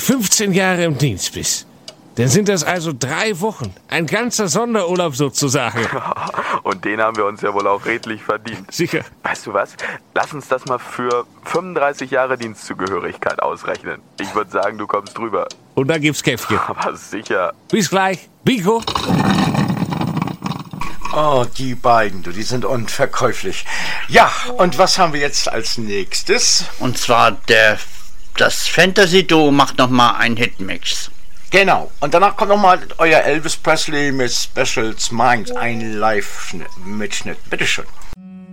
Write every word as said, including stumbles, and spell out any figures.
fünfzehn Jahre im Dienst bist, dann sind das also drei Wochen. Ein ganzer Sonderurlaub sozusagen. Und den haben wir uns ja wohl auch redlich verdient. Sicher. Weißt du was? Lass uns das mal für fünfunddreißig Jahre Dienstzugehörigkeit ausrechnen. Ich würde sagen, du kommst drüber. Und dann gibt's Käffchen. Aber sicher. Bis gleich. Biko. Oh, die beiden, du, die sind unverkäuflich. Ja, und was haben wir jetzt als nächstes? Und zwar der, das Fantasy-Duo macht nochmal einen Hitmix. Genau, und danach kommt nochmal euer Elvis Presley mit Specials Minds, ein Live-Mitschnitt. Bitteschön.